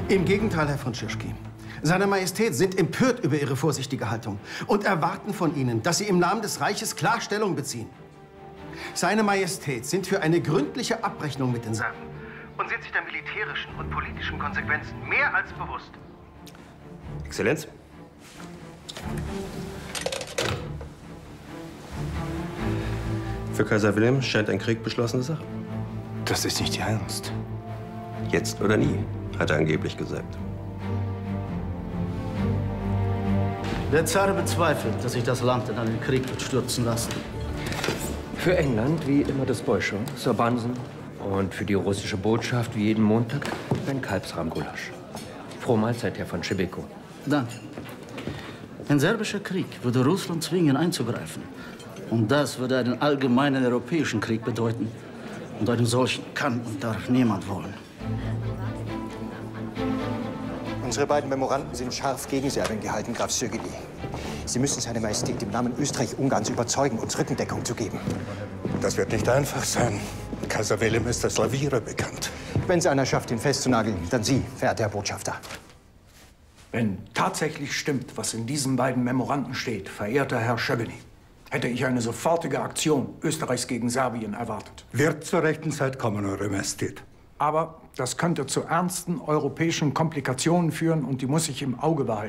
Im Gegenteil, Herr von Schischki. Seine Majestät sind empört über Ihre vorsichtige Haltung und erwarten von Ihnen, dass Sie im Namen des Reiches klar Stellung beziehen. Seine Majestät sind für eine gründliche Abrechnung mit den Serben und sind sich der militärischen und politischen Konsequenzen mehr als bewusst. Exzellenz. Für Kaiser Wilhelm scheint ein Krieg beschlossene Sache. Das ist nicht Ihr Ernst. Jetzt oder nie, hat er angeblich gesagt. Der Zar bezweifelt, dass sich das Land in einen Krieg wird stürzen lassen. Für England wie immer das Bolschoi, Sir Bunsen. Und für die russische Botschaft wie jeden Montag ein Kalbsrahmgulasch. Frohe Mahlzeit, Herr von Schibeko. Danke. Ein serbischer Krieg würde Russland zwingen, einzugreifen. Und das würde einen allgemeinen europäischen Krieg bedeuten. Und einen solchen kann und darf niemand wollen. Unsere beiden Memoranden sind scharf gegen Serbien gehalten, Graf Sögeli. Sie müssen seine Majestät im Namen Österreich-Ungarns überzeugen, uns Rückendeckung zu geben. Das wird nicht einfach sein. Kaiser Wilhelm ist als Lavierer bekannt. Wenn es einer schafft, ihn festzunageln, dann Sie, verehrter Herr Botschafter. Wenn tatsächlich stimmt, was in diesen beiden Memoranden steht, verehrter Herr Schöbeli, hätte ich eine sofortige Aktion Österreichs gegen Serbien erwartet. Wird zur rechten Zeit kommen, Eure Majestät. Aber das könnte zu ernsten europäischen Komplikationen führen und die muss ich im Auge behalten.